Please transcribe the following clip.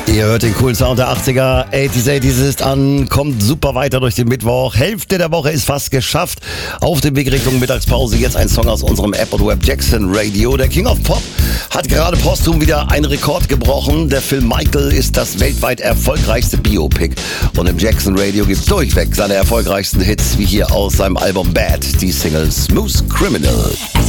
Ihr hört den coolen Sound der 80er, 80s ist an, kommt super weiter durch den Mittwoch. Hälfte der Woche ist fast geschafft. Auf dem Weg Richtung Mittagspause jetzt ein Song aus unserem App und Web Jackson Radio. Der King of Pop hat gerade posthum wieder einen Rekord gebrochen. Der Film Michael ist das weltweit erfolgreichste Biopic. Und im Jackson Radio gibt's durchweg seine erfolgreichsten Hits, wie hier aus seinem Album Bad, die Single Smooth Criminal.